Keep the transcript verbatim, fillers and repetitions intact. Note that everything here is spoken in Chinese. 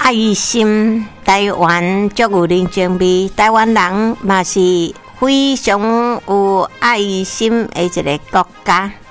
爱心，台湾足有人情味，台湾人嘛是非常有爱心的一个国家。